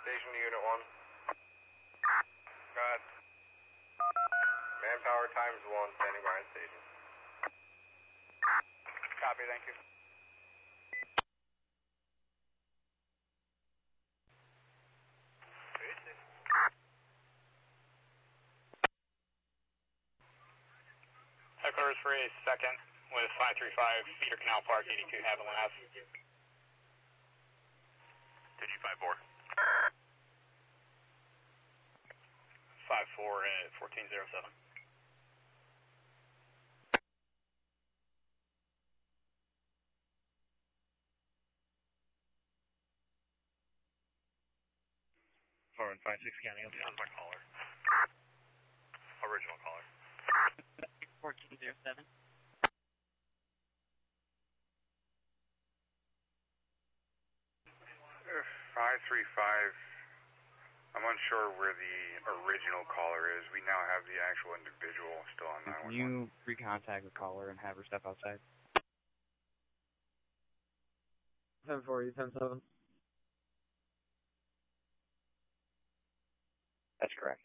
Station to Unit 1. Go ahead. Manpower times 1, standing by on station. Copy, thank you. Headquarters for a second with 535 Cedar Canal Park, 82 Haviland Ave. DG54. 54 at 1407. Four and 56 County. That's my caller. Original caller. 1407. 535. I'm unsure where the original caller is. We now have the actual individual still on 911. Can you recontact the caller and have her step outside? 10-4, 10-7. That's correct.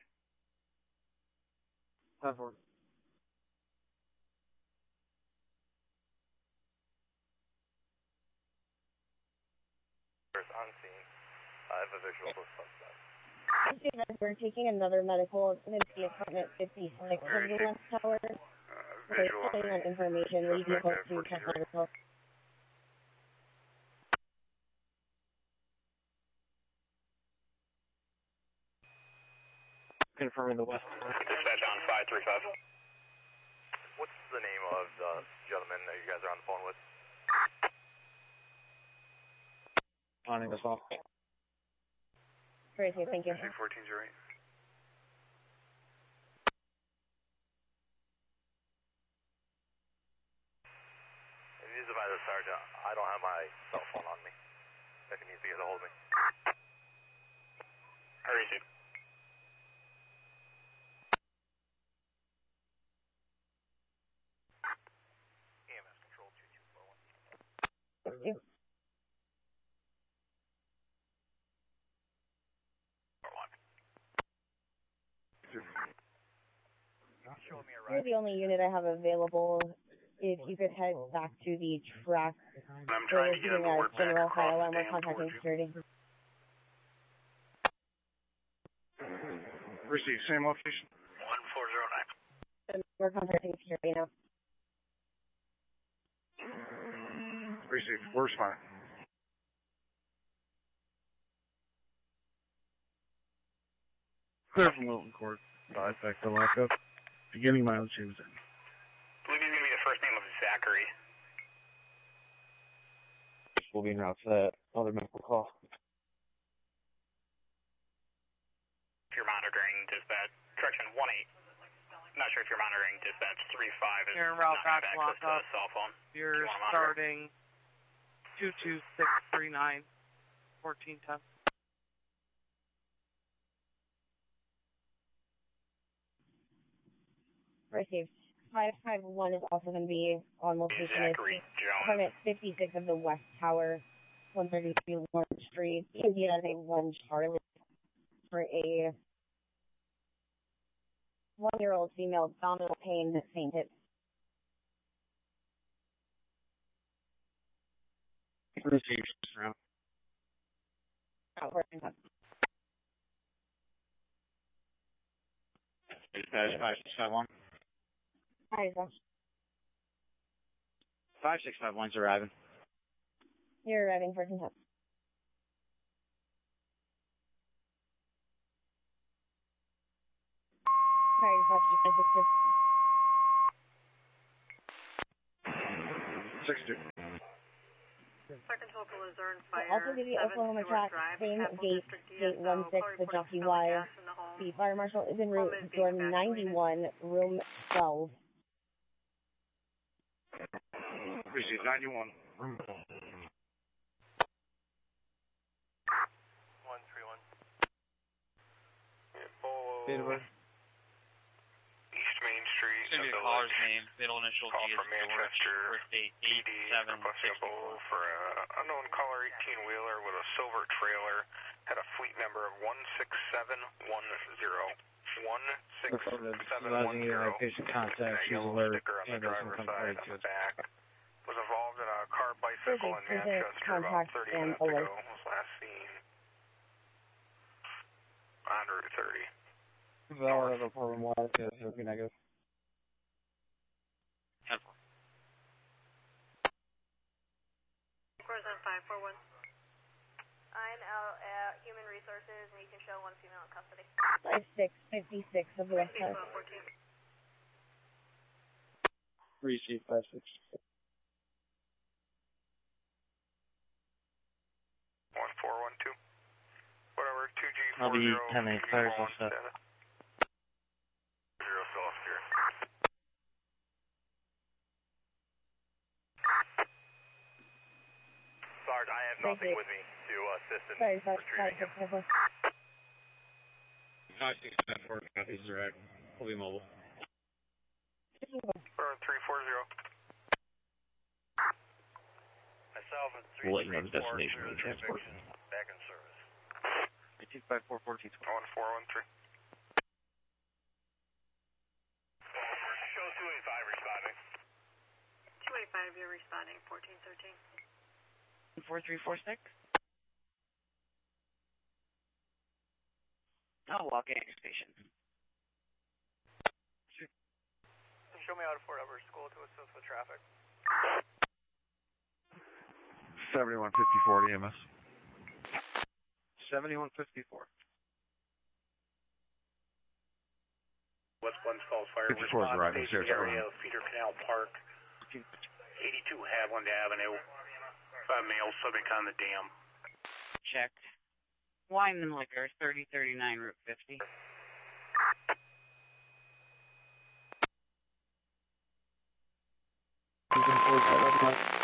10-4. On scene. I have a visual of suspect. We're taking another medical to the apartment 56 of the West Tower. Visual We're pulling on information. We can hope to check medical. Confirming the West Tower. Dispatch on 535. What's the name of the gentleman that you guys are on the phone with? Planning this off. Great, thank you. 1408. If he's by the sergeant, I don't have my cell phone on me. If he needs to get a hold of me. Hurry, dude. EMS control 2241. Thank you. You're the only unit I have available. If you could head back to the track. I'm trying to get him to work back general high across alarm. the We're dam contacting towards you. security. Receive, same location. 1409. We're contacting security now. Receive, we're responding. Clear from Wilton Court. Effect the lockup. Beginning mileage James in. I believe he's going to be the first name of Zachary. We'll be en route to that other medical call. If you're monitoring dispatch, correction, 1-8. I'm not sure if you're monitoring dispatch 3-5 is You're en not route back have to access to lockup. the cell phone. You're You wanna monitor? starting 22639, 1410. Received. 551 is also going to be on location. Zachary Jones. Apartment 56 of the West Tower, 133 Lawrence Street. India has a 1 Charlotte for a 1-year-old female abdominal pain that fainted. Receive, round. Outworking up. Dispatch 5651. Hi, Josh. 5651's arriving. You're arriving for contempt. Sorry, question 62. Second to Oklahoma Luzerne Fire. Also, the Oklahoma track, same gate, gate 16, the Jockey Y. The fire marshal is en route, door 91, room 12. Receive 91. 131. East Main Street. It's going to be a caller's name, middle initial Call D is from Manchester. birth date PD requesting 8764. for unknown caller 18-wheeler with a silver trailer Had a fleet number of 16710. Advising you that patient contact, she's alert, and doesn't come right to us. Was involved in a car bicycle in Manchester about 30 minutes ago. Was last seen on Route 30. Valid of a problem wise, yes, okay, negative. Horizon 541. I'm out at Human Resources, and you can show one female in custody. 5656 of the West Coast. 3C 566. 1412. Whatever, 2G. I'll be having a fire all set. 0 Phillips here. Sarge, I have nothing with me to assist in retrieving him. 564 copies direct. We'll be mobile. 340. Myself and We'll let you know the destination of the transport. Back in service. 1854 14. 1413. Show 285 responding. 285, you're responding. 1413. 4346. Oh, walking station. Show me out of Fort Edward School to assist with traffic. 7154 EMS. 7154. West Glens Falls Fire 54 is arriving, Sarah. area of Feeder Canal Park. 82 Haviland Avenue. 5 males subject on the dam. Checked. Wyman Liquor, 3039 Route 50. You can forward that up, Mike.